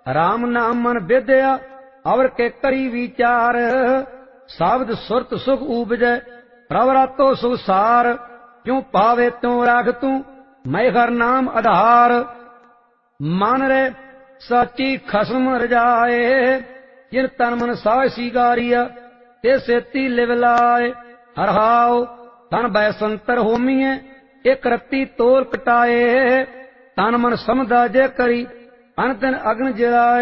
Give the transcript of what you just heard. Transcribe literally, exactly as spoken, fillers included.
राम नाम मन विद्या अवर के करी विचार। शब्द सुरत सुख उपजै प्रवरातो सुख सार। क्यों पावे त्यों राख तू मैं हर नाम आधार। मन रे साची खसम रजाए जिन तन मन साय सिगारिया ते सेती लिव लाए। हर हाओ तन बैसंतर होमीए एक रत्ती तोल कटाए। तन मन समझा जे करी अन दिन अग्न जलाए।